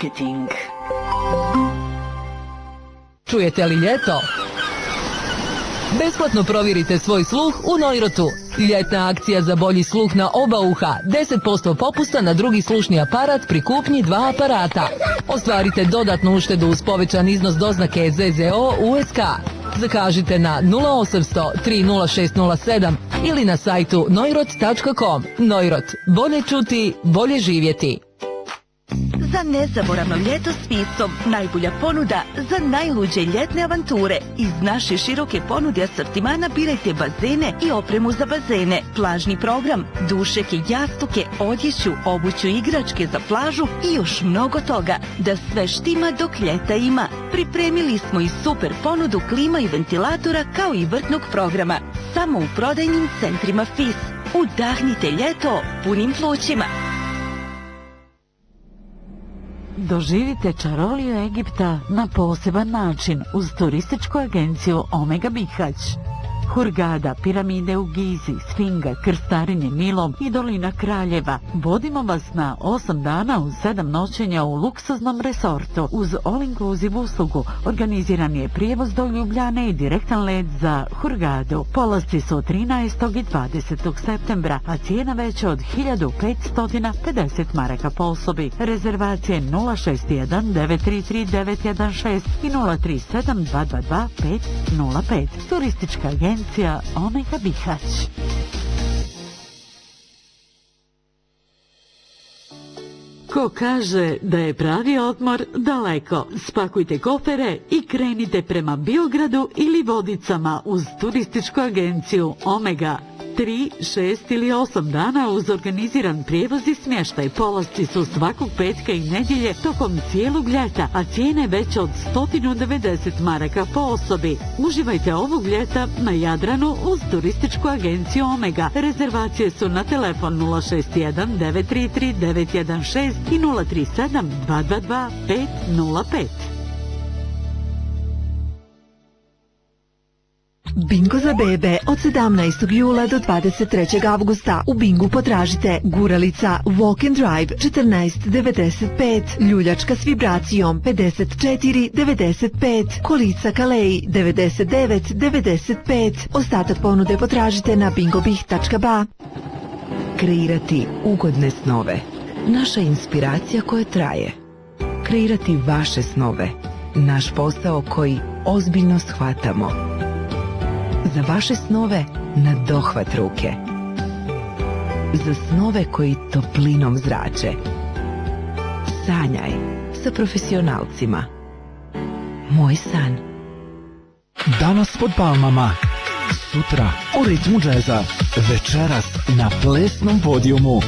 marketing. Čujete li ljeto? Besplatno provjerite svoj sluh u Neurotu. Ljetna akcija za bolji sluh na oba uha. 10% popusta na drugi slušni aparat pri kupnji 2 aparata. Ostvarite dodatnu uštedu uz povećan iznos doznake ZZO USK. Zakažite na 0800 30607 ili na sajtu neurot.com. Neurot. Bolje čuti, bolje živjeti. Za nezaboravno ljeto s Pistom najbolja ponuda za najluđe ljetne avanture. Iz naše široke ponude asortimana birajte bazene i opremu za bazene, plažni program, dušeke, jastuke, odjeću, obuću, igračke za plažu i još mnogo toga. Da sve štima dok ljeta ima. Pripremili smo i super ponudu klima i ventilatora kao i vrtnog programa. Samo u prodajnim centrima FIS. Udahnite ljeto punim plućima. Doživite čaroliju Egipta na poseban način uz turističku agenciju Omega Bihać. Hurgada, piramide u Gizi, Sfinga, krstarenje Nilom i dolina Kraljeva. Vodimo vas na 8 dana uz 7 noćenja u luksuznom resortu. Uz all-inclusive uslugu organiziran je prijevoz do Ljubljane i direktan let za Hurgadu. Polasci su 13. i 20. septembra, a cijena veća od 1550 maraka po osobi. Rezervacije 061 933 916 i 037 222 505. Turistička agencija Omega Bihać. Ko kaže da je pravi odmor daleko? Spakujte kofere i krenite prema Biogradu ili Vodicama uz turističku agenciju Omega. 3, 6 ili 8 dana uz organiziran prijevoz i smještaj. Polasci su svakog petka i nedjelje tokom cijelog ljeta, a cijene veće od 190 maraka po osobi. Uživajte ovog ljeta na Jadranu uz turističku agenciju Omega. Rezervacije su na telefon 061 933 916 i 037 222 505. Bingo za bebe od 17. jula do 23. avgusta. U Bingu potražite guralica Walk and Drive 14,95, ljuljačka s vibracijom 54,95, kolica Kalei 99,95. Ostatak ponude potražite na bingobih.ba. Kreirati ugodne snove. Naša inspiracija koja traje. Kreirati vaše snove. Naš posao koji ozbiljno shvatamo. Za vaše snove na dohvat ruke. Za snove koji toplinom zrače. Sanjaj sa profesionalcima. Moj san. Danas pod palmama, sutra u ritmu džeza, večeras na plesnom podijumu.